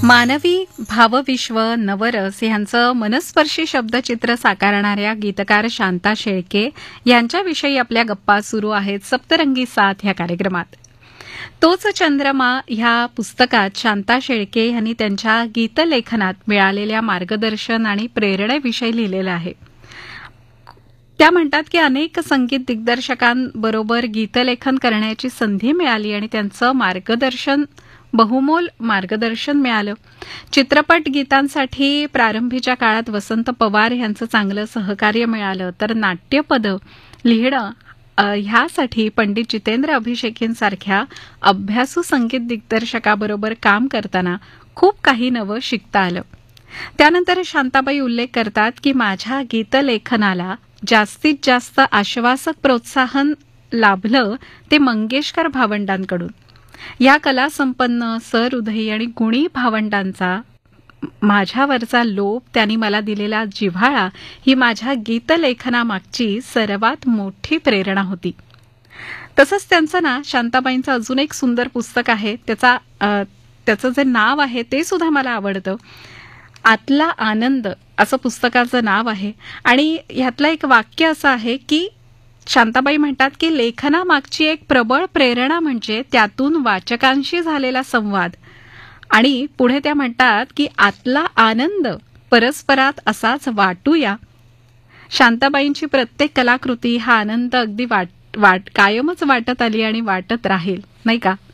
मानवी भावविश्व नवरस यांचं मनस्पर्शी शब्दचित्र साकारणाऱ्या गीतकार शांता शेळके यांच्याविषयी आपल्या गप्पा सुरू आहेत सप्तरंगी साथ ह्या कार्यक्रमात. तोच चंद्रमा ह्या पुस्तकात शांता शेळके यांनी त्यांच्या गीतलेखनात मिळालेल्या मार्गदर्शन आणि प्रेरणेविषयी लिहिलेलं आहे. त्या म्हणतात की अनेक संगीत दिग्दर्शकांबरोबर गीतलेखन करण्याची संधी मिळाली आणि त्यांचं बहुमोल मार्गदर्शन मिळालं. चित्रपट गीतांसाठी प्रारंभीच्या काळात वसंत पवार यांचं चांगलं सहकार्य मिळालं, तर नाट्यपद लिहिणं ह्यासाठी पंडित जितेंद्र अभिषेकींसारख्या अभ्यासू संगीत दिग्दर्शकाबरोबर काम करताना खूप काही नवं शिकता आलं. त्यानंतर शांताबाई उल्लेख करतात की माझ्या गीतलेखनाला जास्तीत जास्त आश्वासक प्रोत्साहन लाभलं ते मंगेशकर भावंडांकडून. या कलासंपन्न सहृदयी आणि गुणी भावंडांचा माझ्यावरचा लोभ, त्यांनी मला दिलेला जिव्हाळा ही माझ्या गीतलेखनामागची सर्वात मोठी प्रेरणा होती. तसंच त्यांचं शांताबाईंचं अजून एक सुंदर पुस्तक आहे, त्याचं जे नाव आहे ते सुद्धा मला आवडतं. आतला आनंद असं पुस्तकाचं नाव आहे आणि ह्यातलं एक वाक्य असं आहे की शांताबाई म्हणतात की लेखनामागची एक प्रबळ प्रेरणा म्हणजे त्यातून वाचकांशी झालेला संवाद. आणि पुढे त्या म्हणतात की आतला आनंद परस्परात असाच वाटूया. शांताबाईंची प्रत्येक कलाकृती हा आनंद अगदी कायमच वाटत आली आणि वाटत राहील, नाही का?